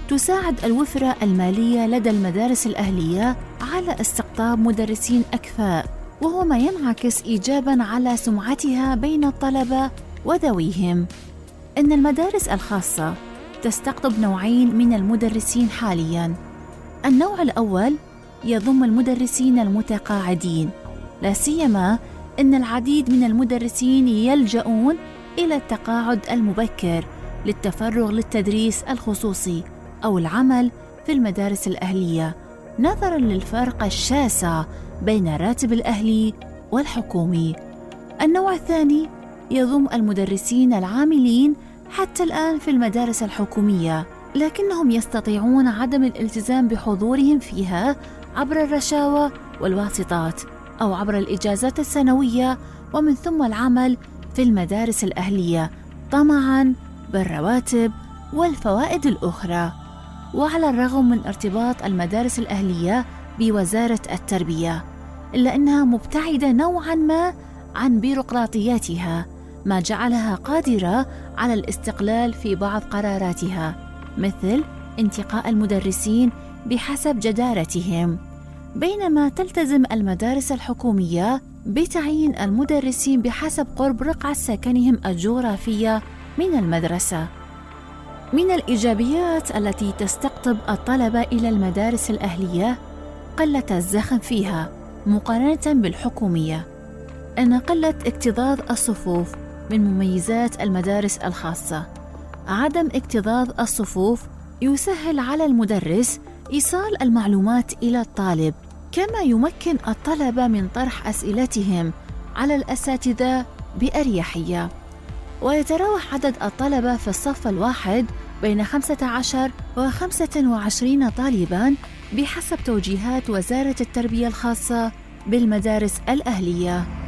تساعد الوفرة المالية لدى المدارس الأهلية على استقطاب مدرسين أكفاء، وهو ما ينعكس إيجاباً على سمعتها بين الطلبة وذويهم. إن المدارس الخاصة تستقطب نوعين من المدرسين حالياً. النوع الأول يضم المدرسين المتقاعدين، لا سيما إن العديد من المدرسين يلجؤون إلى التقاعد المبكر للتفرغ للتدريس الخصوصي أو العمل في المدارس الأهلية، نظراً للفرق الشاسع بين الراتب الأهلي والحكومي. النوع الثاني يضم المدرسين العاملين حتى الآن في المدارس الحكومية، لكنهم يستطيعون عدم الالتزام بحضورهم فيها عبر الرشاوى والواسطات أو عبر الإجازات السنوية، ومن ثم العمل في المدارس الأهلية طمعاً بالرواتب والفوائد الأخرى. وعلى الرغم من ارتباط المدارس الأهلية بوزارة التربية، إلا أنها مبتعدة نوعاً ما عن بيروقراطياتها، ما جعلها قادرة على الاستقلال في بعض قراراتها، مثل انتقاء المدرسين بحسب جدارتهم، بينما تلتزم المدارس الحكومية بتعيين المدرسين بحسب قرب رقعة سكنهم الجغرافية من المدرسة. من الإيجابيات التي تستقطب الطلبة إلى المدارس الأهلية قلة الزخم فيها مقارنة بالحكومية. أن قلة اكتظاظ الصفوف من مميزات المدارس الخاصة. عدم اكتظاظ الصفوف يسهل على المدرس إيصال المعلومات إلى الطالب، كما يمكن الطلبة من طرح أسئلتهم على الأساتذة بأريحية. ويتراوح عدد الطلبة في الصف الواحد بين 15 و 25 طالباً بحسب توجيهات وزارة التربية الخاصة بالمدارس الأهلية.